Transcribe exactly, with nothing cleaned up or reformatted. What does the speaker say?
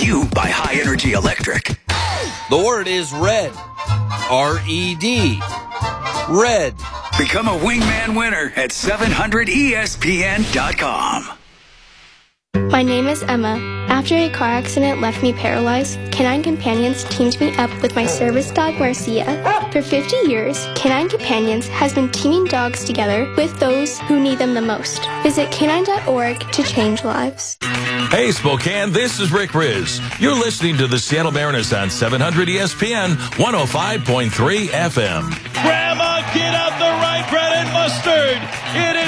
you by High Energy Electric. The word is red. R E D. Red. Become a Wingman winner at seven hundred E S P N dot com. My name is Emma. After a car accident left me paralyzed, Canine Companions teamed me up with my service dog, Marcia. For fifty years, Canine Companions has been teaming dogs together with those who need them the most. Visit canine dot org to change lives. Hey, Spokane, this is Rick Riz. You're listening to the Seattle Mariners on seven hundred E S P N one oh five point three F M. Grandma, get out the rye bread and mustard. It is